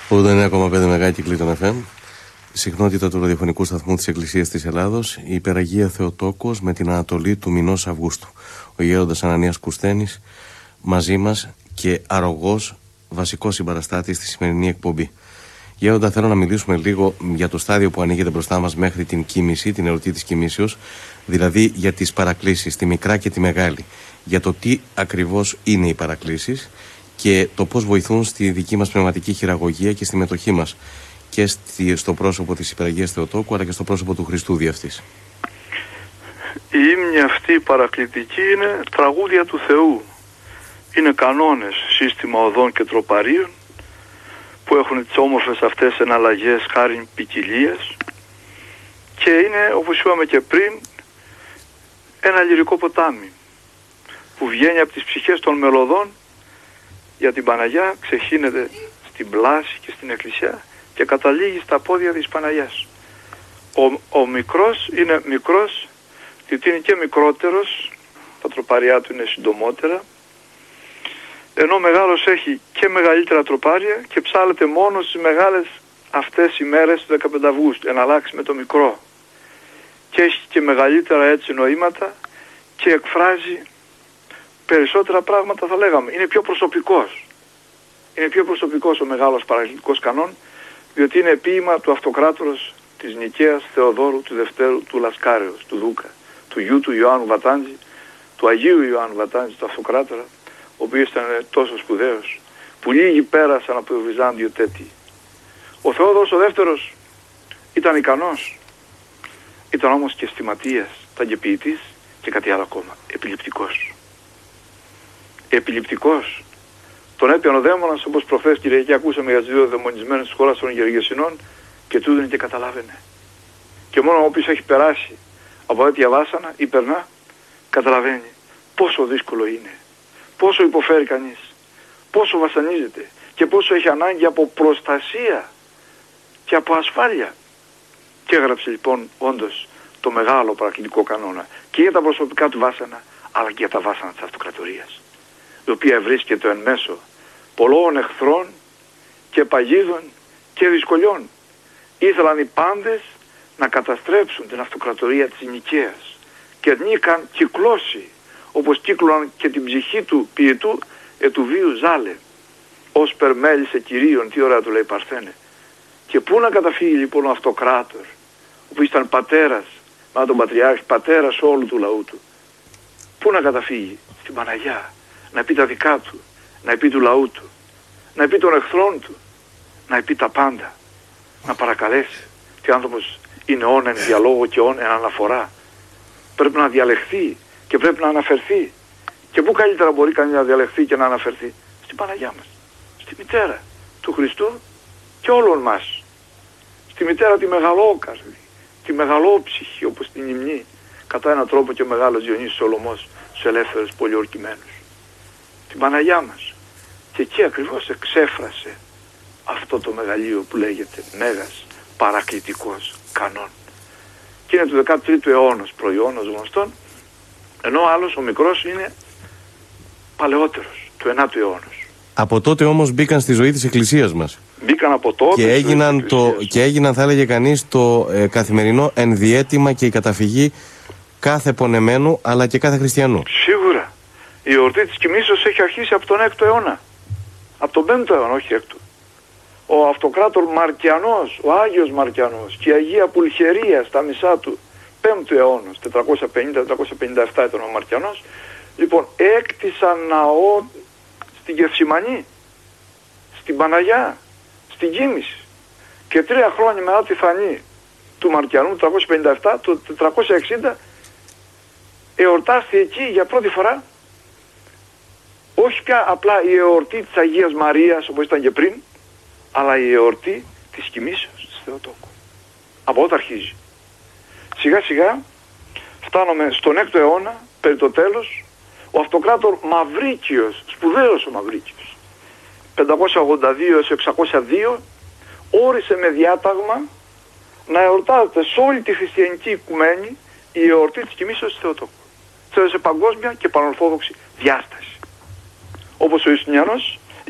89,5 Μεγάκυκλη των FM. Συχνότητα του ραδιοφωνικού σταθμού της Εκκλησίας της Ελλάδος, η Υπεραγία Θεοτόκος με την Ανατολή του μηνός Αυγούστου. Ο Γέροντας Ανανίας Κουσθένης μαζί μας και αρρωγός βασικός συμπαραστάτης στη σημερινή εκπομπή. Γέροντα, θέλω να μιλήσουμε λίγο για το στάδιο που ανοίγεται μπροστά μας μέχρι την κοίμηση, την εορτή της κοιμήσεως, δηλαδή για τις παρακλήσεις, τη μικρά και τη μεγάλη. Για το τι ακριβώς είναι οι παρακλήσεις και το πώς βοηθούν στη δική μας πνευματική χειραγωγία και στη μετοχή μας και στο πρόσωπο της Υπεραγίας Θεοτόκου, αλλά και στο πρόσωπο του Χριστού δι' αυτής. Η ύμνη αυτή παρακλητική είναι τραγούδια του Θεού. Είναι κανόνες, σύστημα οδών και τροπαρίων που έχουν τις όμορφες αυτές εναλλαγές χάριν ποικιλίας και είναι, όπως είπαμε και πριν, ένα λυρικό ποτάμι που βγαίνει από τις ψυχές των μελωδών για την Παναγιά, ξεχύνεται στην πλάση και στην εκκλησιά και καταλήγει στα πόδια της Παναγιάς. Ο μικρός είναι μικρός διότι είναι και μικρότερος, τα τροπάρια του είναι συντομότερα, ενώ ο μεγάλος έχει και μεγαλύτερα τροπάρια και ψάλλεται μόνο στις μεγάλες αυτές οι μέρες του 15 Αυγούστου, εναλλάξει με το μικρό. Και έχει και μεγαλύτερα έτσι νοήματα και εκφράζει περισσότερα πράγματα, θα λέγαμε. Είναι πιο προσωπικός. Είναι πιο προσωπικός ο μεγάλος παρακλητικός κανόν, διότι είναι ποίημα του αυτοκράτορος της Νικαίας Θεοδόρου του Δευτέρου του Λασκάρεως, του Δούκα, του γιου του Ιωάννου Βατάντζη, του Αγίου Ιωάννου Βατάντζη, του αυτοκράτορα, ο οποίος ήταν τόσο σπουδαίος, που λίγοι πέρασαν από το Βυζάντιο τέτοι. Ο Θεόδωρος ο Δεύτερος ήταν ικανός, ήταν όμως και αισθηματίας, ήταν και ποιητής και κάτι άλλο ακόμα, επιληπτικός. Επιληπτικός. Τον έπιανε ο δαίμονας, όπως προχθές Κυριακή ακούσαμε για τις δύο δαιμονισμένες της χώρας των Γεργεσινών και τούτον και καταλάβαινε. Και μόνο όποιος έχει περάσει από τέτοια βάσανα ή περνά, καταλαβαίνει πόσο δύσκολο είναι, πόσο υποφέρει κανείς, πόσο βασανίζεται και πόσο έχει ανάγκη από προστασία και από ασφάλεια. Και έγραψε λοιπόν όντως το μεγάλο παρακλητικό κανόνα και για τα προσωπικά του βάσανα, αλλά και για τα βάσανα της αυτοκρατορίας, η οποία βρίσκεται εν μέσω πολλών εχθρών και παγίδων και δυσκολιών. Ήθελαν οι πάντες να καταστρέψουν την αυτοκρατορία της Νικαίας και νίκαν κυκλώσει, όπως κύκλωναν και την ψυχή του ποιητού του βίου Ζάλε, ως περμέλησε κυρίων, τι ωραία του λέει Παρθένε. Και πού να καταφύγει λοιπόν ο αυτοκράτορ, ο οποίος ήταν πατέρας, με τον Πατριάρχη, πατέρας όλου του λαού του. Πού να καταφύγει? Στην Παναγιά, να πει τα δικά του, να πει του λαού του, να πει των εχθρών του, να πει τα πάντα, να παρακαλέσει. Και ο άνθρωπος είναι όν εν διαλόγο και όν εν αναφορά. Πρέπει να διαλεχθεί και πρέπει να αναφερθεί. Και πού καλύτερα μπορεί κανείς να διαλεχθεί και να αναφερθεί? Στην Παναγιά μας, στη μητέρα του Χριστού και όλων μας. Στη μητέρα τη μεγαλόκαρδη, τη μεγαλόψυχη, όπως την υμνεί κατά έναν τρόπο και ο μεγάλος Διονύσης Σολωμός στους ελεύθερους πολιορκημένους. Την Παναγιά μας. Και εκεί ακριβώς εξέφρασε αυτό το μεγαλείο που λέγεται Μέγας Παρακλητικός Κανόν. Και είναι του 13ου αιώνα προϊόνος γνωστών, ενώ ο άλλος ο μικρός είναι παλαιότερος, του 9ου αιώνα. Από τότε όμως μπήκαν στη ζωή της Εκκλησίας μας. Μπήκαν από τότε και έγιναν θα έλεγε κανείς το καθημερινό ενδιέτημα και η καταφυγή κάθε πονεμένου αλλά και κάθε χριστιανού. Σίγουρα. Η εορτή της κοιμήσεως έχει αρχίσει από τον 6ο αιώνα. Από τον 5ο αιώνα, όχι 6ο. Ο αυτοκράτορ Μαρκιανός, ο Άγιος Μαρκιανός και η Αγία Πουλχερία στα μισά του 5ου αιώνα, 450-457 ήταν ο Μαρκιανός, λοιπόν έκτισαν ναό στην Γεφσιμανή, στην Παναγιά, στην Κοίμηση. Και 3 χρόνια μετά τη φανή του Μαρκιανού, το 357, το 460, εορτάστηκε εκεί για πρώτη φορά, όχι πια απλά η εορτή της Αγίας Μαρίας όπως ήταν και πριν, αλλά η εορτή της κοιμήσεως της Θεοτόκου. Από όταν αρχίζει. Σιγά σιγά φτάνουμε στον 6ο αιώνα, περί το τέλος, ο αυτοκράτορ Μαυρίκιος, σπουδαίος ο Μαυρίκιος, 582-602, όρισε με διάταγμα να εορτάζεται σε όλη τη χριστιανική οικουμένη η εορτή της κοιμήσεως της Θεοτόκου. Σε παγκόσμια και πανορθόδοξη διάσταση. Όπως ο Ιουστινιανός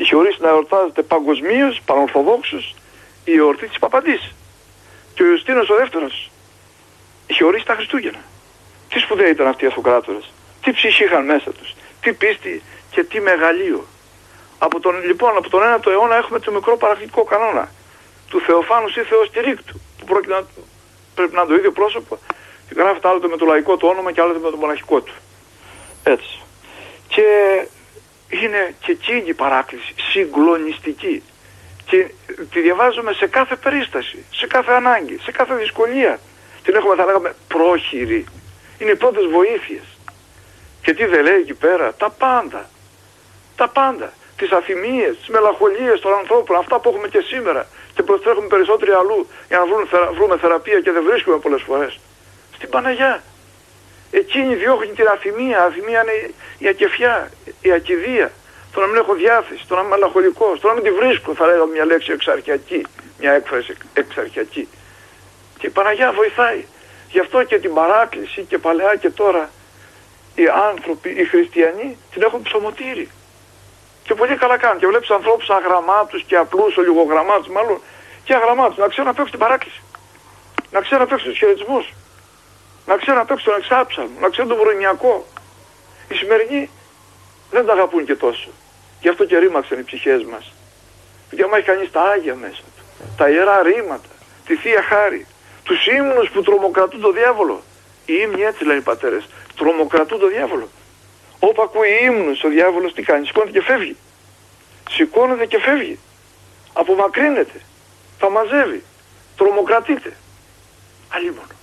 Είχε ορίσει να εορτάζεται παγκοσμίως, πανορθοδόξους, η εορτή της Παπαντής. Και ο Ιωστίνος ο δεύτερος είχε ορίσει τα Χριστούγεννα. Τι σπουδαίοι ήταν αυτοί οι αυτοκράτορες, τι ψυχή είχαν μέσα τους, τι πίστη και τι μεγαλείο. Από τον 9ο αιώνα έχουμε το μικρό παρακλητικό κανόνα του Θεοφάνους ή Θεοστηρίκτου, που πρέπει να είναι το ίδιο πρόσωπο, και γράφεται άλλοτε με το λαϊκό του όνομα και άλλοτε με το μοναχικό του. Έτσι. Και είναι και εκείνη η παράκληση, συγκλονιστική. Και τη διαβάζουμε σε κάθε περίσταση, σε κάθε ανάγκη, σε κάθε δυσκολία. Την έχουμε, θα λέγαμε, πρόχειρη. Είναι οι πρώτες βοήθειες. Και τι δεν λέει εκεί πέρα, τα πάντα. Τα πάντα. Τις αφημίες, τις μελαγχολίες των ανθρώπων, αυτά που έχουμε και σήμερα και προστρέχουμε περισσότεροι αλλού για να βρούμε θεραπεία και δεν βρίσκουμε πολλές φορές. Στην Παναγιά. Εκείνη διώχνει την αφημία. Αφημία είναι η ακεφιά, η ακηδία. Το να μην έχω διάθεση, το να είμαι μελαγχολικός, το να μην τη βρίσκω, θα λέγαμε μια λέξη εξαρχιακή, μια έκφραση εξαρχιακή. Και η Παναγιά βοηθάει. Γι' αυτό και την παράκληση και παλαιά και τώρα οι άνθρωποι, οι χριστιανοί την έχουν ψωμοτήρι. Και πολύ καλά κάνουν. Και βλέπεις ανθρώπους αγραμμάτους και απλούς, ολιγογραμμάτους μάλλον, και αγραμμάτους να ξέρουν να παίξουν την παράκληση. Να ξέρουν να παίξουν τους χαιρετισμούς. Να ξέρουν να παίξουν τον εξάψαλμο, να ξέρουν τον βρωμιακό. Οι σημερινοί δεν τα αγαπούν και τόσο. Γι' αυτό και ρήμαξαν οι ψυχές μας. Γιατί άμα έχει κανείς τα Άγια μέσα του, τα Ιερά Ρήματα, τη Θεία Χάρη, τους ύμνους που τρομοκρατούν τον διάβολο. Οι ύμνοι έτσι λένε οι πατέρες, τρομοκρατούν τον διάβολο. Όπου ακούει ύμνους ο διάβολος τι κάνει, σηκώνεται και φεύγει. Σηκώνεται και φεύγει. Απομακρύνεται. Θα μαζεύει. Τρομοκρατείται. Αλλήμον.